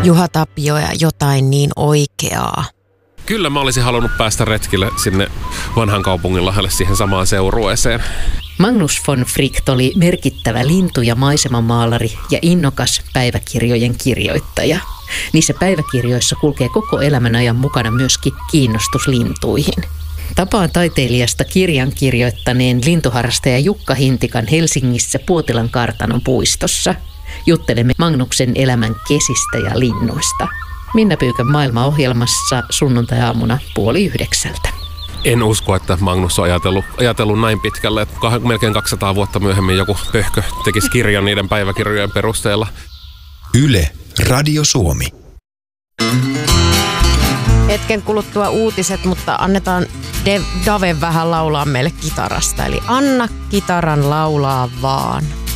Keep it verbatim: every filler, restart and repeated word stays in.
Juha Tapio ja jotain niin oikeaa. Kyllä mä olisin halunnut päästä retkille sinne vanhan kaupungin lähelle siihen samaan seurueeseen. Magnus von Fricht oli merkittävä lintu- ja maisemamaalari ja innokas päiväkirjojen kirjoittaja. Niissä päiväkirjoissa kulkee koko elämän ajan mukana myöskin kiinnostus lintuihin. Tapaan taiteilijasta kirjan kirjoittaneen lintuharrastaja Jukka Hintikan Helsingissä Puotilan kartanon puistossa. Juttelemme Magnuksen elämän kesistä ja linnuista. Minna Pyykän maailmaohjelmassa sunnuntai-aamuna puoli yhdeksältä. En usko, että Magnus on ajatellut, ajatellut näin pitkälle, että melkein kaksisataa vuotta myöhemmin joku pöhkö tekisi kirjan niiden päiväkirjojen perusteella. Yle, Radio Suomi. Hetken kuluttua uutiset, mutta annetaan De- Dave vähän laulaa meille kitarasta. Eli anna kitaran laulaa vaan.